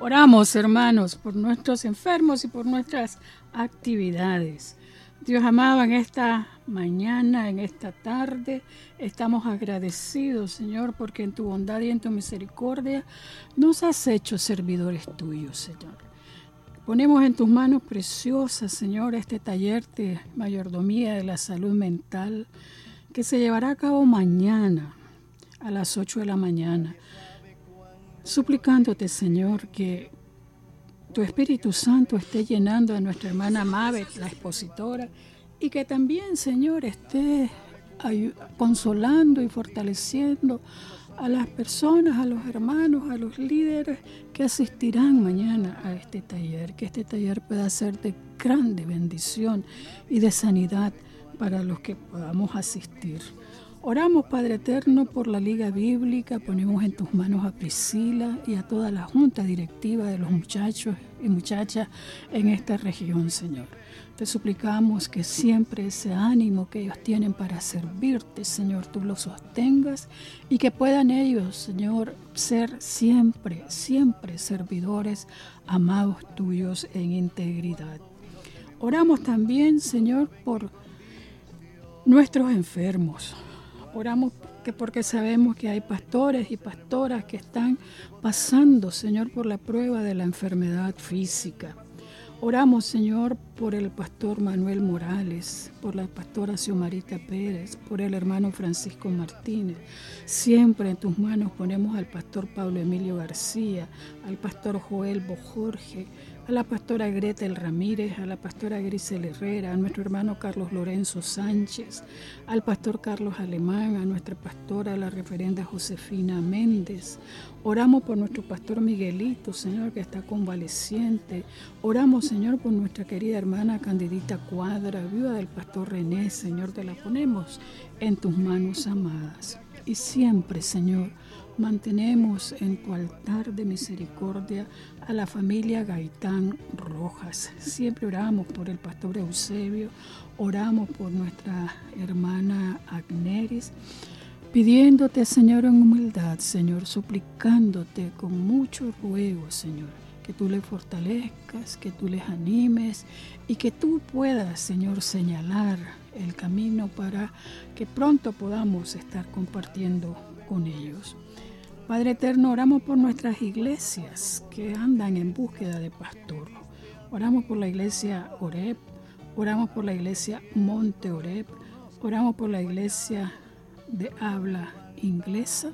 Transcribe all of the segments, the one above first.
Oramos, hermanos, por nuestros enfermos y por nuestras actividades. Dios amado, en esta mañana, en esta tarde, estamos agradecidos, Señor, porque en tu bondad y en tu misericordia nos has hecho servidores tuyos, Señor. Ponemos en tus manos preciosas, Señor, este taller de mayordomía de la salud mental que se llevará a cabo mañana a las 8 de la mañana. Suplicándote, Señor, que tu Espíritu Santo esté llenando a nuestra hermana Mabet, la expositora, y que también, Señor, esté consolando y fortaleciendo a las personas, a los hermanos, a los líderes que asistirán mañana a este taller, que este taller pueda ser de grande bendición y de sanidad para los que podamos asistir. Oramos, Padre Eterno, por la Liga Bíblica, ponemos en tus manos a Priscila y a toda la junta directiva de los muchachos y muchachas en esta región, Señor. Te suplicamos que siempre ese ánimo que ellos tienen para servirte, Señor, tú lo sostengas y que puedan ellos, Señor, ser siempre, siempre servidores amados tuyos en integridad. Oramos también, Señor, por nuestros enfermos. Oramos porque sabemos que hay pastores y pastoras que están pasando, Señor, por la prueba de la enfermedad física. Oramos, Señor, por el pastor Manuel Morales, por la pastora Xiomarita Pérez, por el hermano Francisco Martínez. Siempre en tus manos ponemos al pastor Pablo Emilio García, al pastor Joel Bojorge, a la pastora Gretel Ramírez, a la pastora Grisel Herrera, a nuestro hermano Carlos Lorenzo Sánchez, al pastor Carlos Alemán, a nuestra pastora, la referenda Josefina Méndez. Oramos por nuestro pastor Miguelito, Señor, que está convaleciente. Oramos, Señor, por nuestra querida hermana Candidita Cuadra, viuda del pastor René, Señor, te la ponemos en tus manos amadas. Y siempre, Señor, mantenemos en tu altar de misericordia a la familia Gaitán Rojas. Siempre oramos por el pastor Eusebio, oramos por nuestra hermana Agneris, pidiéndote, Señor, en humildad, Señor, suplicándote con mucho ruego, Señor, que tú les fortalezcas, que tú les animes y que tú puedas, Señor, señalar el camino para que pronto podamos estar compartiendo con ellos. Padre Eterno, oramos por nuestras iglesias que andan en búsqueda de pastor. Oramos por la iglesia Oreb, oramos por la iglesia Monte Oreb, oramos por la iglesia de habla inglesa.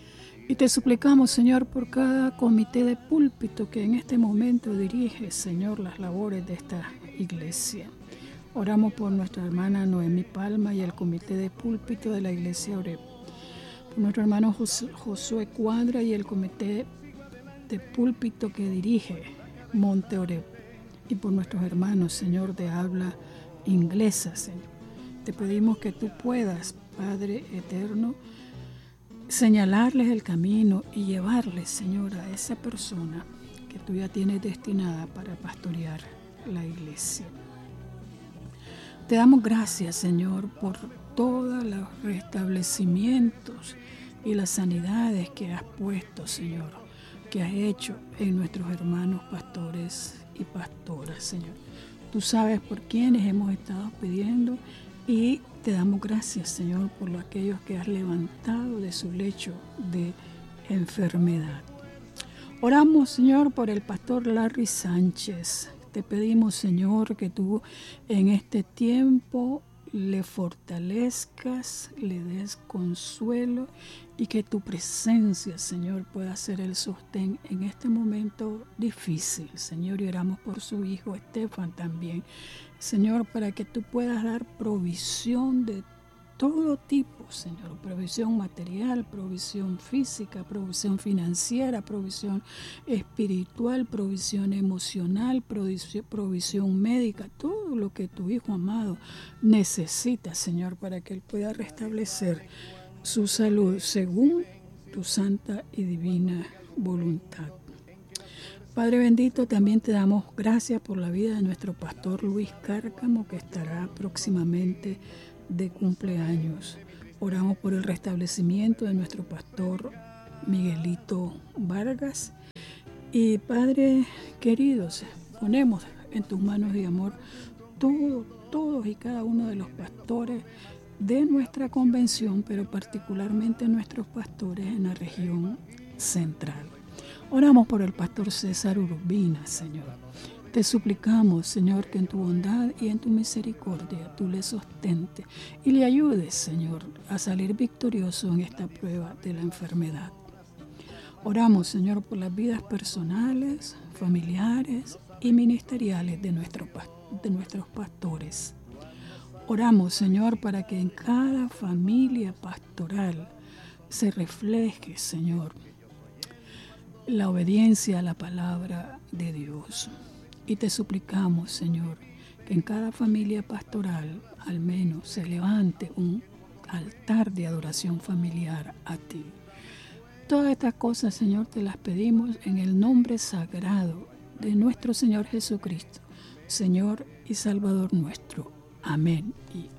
Y te suplicamos, Señor, por cada comité de púlpito que en este momento dirige, Señor, las labores de esta iglesia. Oramos por nuestra hermana Noemí Palma y el comité de púlpito de la iglesia Oreb. Por nuestro hermano Josué Cuadra y el comité de púlpito que dirige Monte Oreb. Y por nuestros hermanos, Señor, de habla inglesa, Señor. Te pedimos que tú puedas, Padre Eterno, señalarles el camino y llevarles, Señor, a esa persona que tú ya tienes destinada para pastorear la iglesia. Te damos gracias, Señor, por todos los restablecimientos y las sanidades que has puesto, Señor, que has hecho en nuestros hermanos pastores y pastoras, Señor. Tú sabes por quiénes hemos estado pidiendo y te damos gracias, Señor, por aquellos que has levantado de su lecho de enfermedad. Oramos, Señor, por el pastor Larry Sánchez. Te pedimos, Señor, que tú en este tiempo le fortalezcas, le des consuelo y que tu presencia, Señor, pueda ser el sostén en este momento difícil, Señor. Y oramos por su hijo Estefan también, Señor, para que tú puedas dar provisión de todo tipo, Señor, provisión material, provisión física, provisión financiera, provisión espiritual, provisión emocional, provisión médica, todo lo que tu Hijo amado necesita, Señor, para que Él pueda restablecer su salud según tu santa y divina voluntad. Padre bendito, también te damos gracias por la vida de nuestro pastor Luis Cárcamo, que estará próximamente de cumpleaños. Oramos por el restablecimiento de nuestro pastor Miguelito Vargas Y Padre queridos, ponemos en tus manos de amor todos y cada uno de los pastores de nuestra convención, pero particularmente nuestros pastores en la región central. Oramos por el pastor César Urbina, Señor. Te suplicamos, Señor, que en tu bondad y en tu misericordia tú le sostentes y le ayudes, Señor, a salir victorioso en esta prueba de la enfermedad. Oramos, Señor, por las vidas personales, familiares y ministeriales de nuestros pastores. Oramos, Señor, para que en cada familia pastoral se refleje, Señor, la obediencia a la palabra de Dios. Y te suplicamos, Señor, que en cada familia pastoral al menos se levante un altar de adoración familiar a ti. Todas estas cosas, Señor, te las pedimos en el nombre sagrado de nuestro Señor Jesucristo, Señor y Salvador nuestro. Amén y